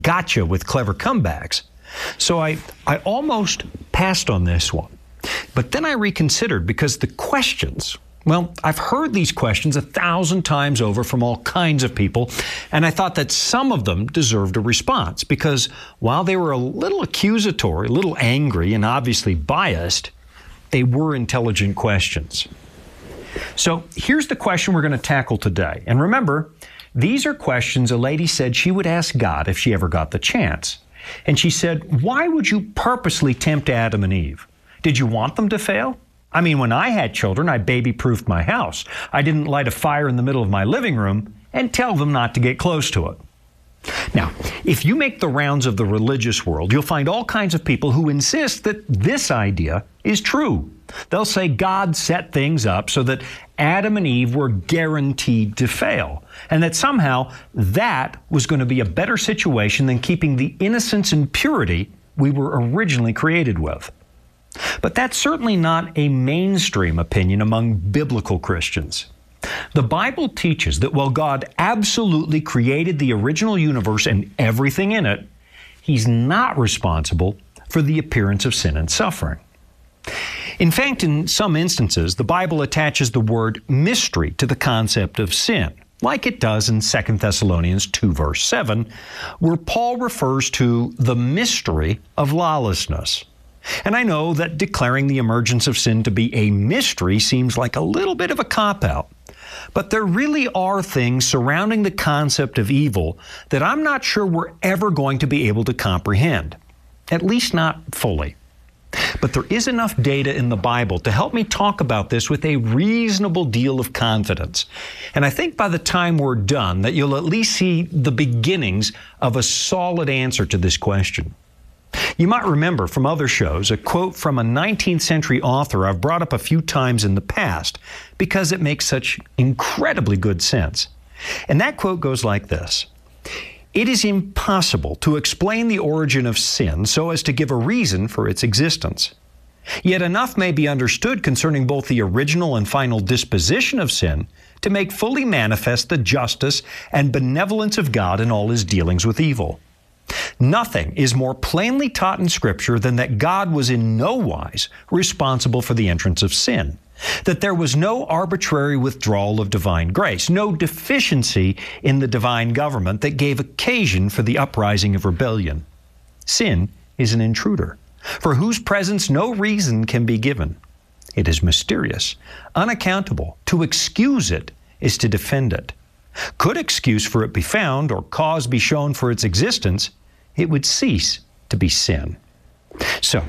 gotcha with clever comebacks. So I almost passed on this one. But then I reconsidered because the questions, well, I've heard these questions 1,000 times over from all kinds of people, and I thought that some of them deserved a response because while they were a little accusatory, a little angry, and obviously biased, they were intelligent questions. So here's the question we're going to tackle today. And remember, these are questions a lady said she would ask God if she ever got the chance. And she said, why would you purposely tempt Adam and Eve? Did you want them to fail? I mean, when I had children, I baby-proofed my house. I didn't light a fire in the middle of my living room and tell them not to get close to it. Now, if you make the rounds of the religious world, you'll find all kinds of people who insist that this idea is true. They'll say God set things up so that Adam and Eve were guaranteed to fail, and that somehow that was going to be a better situation than keeping the innocence and purity we were originally created with. But that's certainly not a mainstream opinion among biblical Christians. The Bible teaches that while God absolutely created the original universe and everything in it, He's not responsible for the appearance of sin and suffering. In fact, in some instances, the Bible attaches the word mystery to the concept of sin, like it does in 2 Thessalonians 2, verse 7, where Paul refers to the mystery of lawlessness. And I know that declaring the emergence of sin to be a mystery seems like a little bit of a cop-out. But there really are things surrounding the concept of evil that I'm not sure we're ever going to be able to comprehend, at least not fully. But there is enough data in the Bible to help me talk about this with a reasonable deal of confidence. And I think by the time we're done that you'll at least see the beginnings of a solid answer to this question. You might remember from other shows a quote from a 19th century author I've brought up a few times in the past because it makes such incredibly good sense. And that quote goes like this: "It is impossible to explain the origin of sin so as to give a reason for its existence. Yet enough may be understood concerning both the original and final disposition of sin to make fully manifest the justice and benevolence of God in all His dealings with evil. Nothing is more plainly taught in Scripture than that God was in no wise responsible for the entrance of sin, that there was no arbitrary withdrawal of divine grace, no deficiency in the divine government that gave occasion for the uprising of rebellion. Sin is an intruder, for whose presence no reason can be given. It is mysterious, unaccountable. To excuse it is to defend it. Could excuse for it be found, or cause be shown for its existence, it would cease to be sin." So,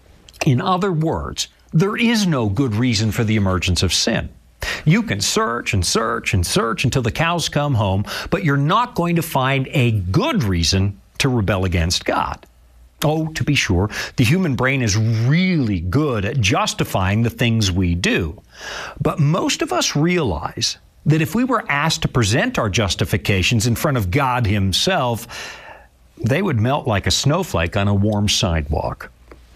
in other words, there is no good reason for the emergence of sin. You can search and search and search until the cows come home, but you're not going to find a good reason to rebel against God. Oh, to be sure, the human brain is really good at justifying the things we do. But most of us realize that if we were asked to present our justifications in front of God Himself, they would melt like a snowflake on a warm sidewalk.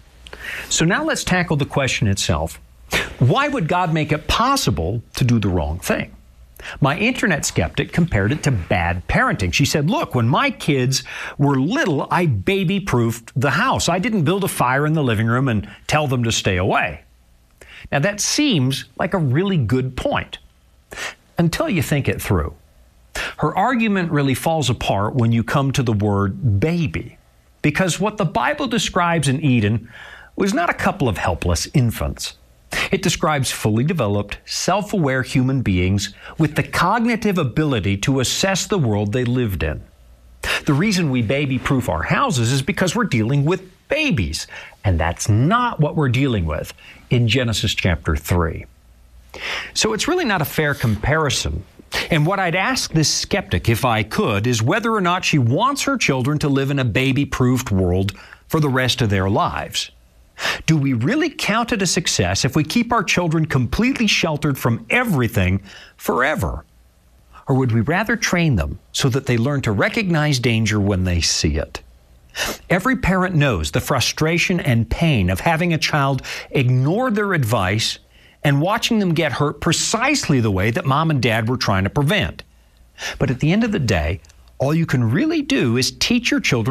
So now let's tackle the question itself. Why would God make it possible to do the wrong thing? My internet skeptic compared it to bad parenting. She said, look, when my kids were little, I baby-proofed the house. I didn't build a fire in the living room and tell them to stay away. Now that seems like a really good point, until you think it through. Her argument really falls apart when you come to the word baby, because what the Bible describes in Eden was not a couple of helpless infants. It describes fully developed, self-aware human beings with the cognitive ability to assess the world they lived in. The reason we baby-proof our houses is because we're dealing with babies, and that's not what we're dealing with in Genesis chapter 3. So it's really not a fair comparison. And what I'd ask this skeptic, if I could, is whether or not she wants her children to live in a baby-proofed world for the rest of their lives. Do we really count it a success if we keep our children completely sheltered from everything forever? Or would we rather train them so that they learn to recognize danger when they see it? Every parent knows the frustration and pain of having a child ignore their advice and watching them get hurt precisely the way that mom and dad were trying to prevent. But at the end of the day, all you can really do is teach your children